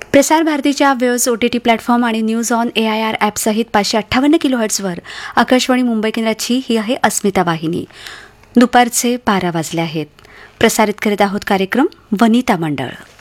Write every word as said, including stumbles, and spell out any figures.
प्रसार भारतीच्या waves O T T platform आणि news on A I R ॲपसहित पाचशे अठ्ठावन्न किलो हर्ट्झवर आकाशवाणी मुंबई केंद्राची ही आहे अस्मिता वाहिनी. दुपारचे बारा वाजले आहेत. प्रसारित करीत आहोत कार्यक्रम वनिता मंडळ.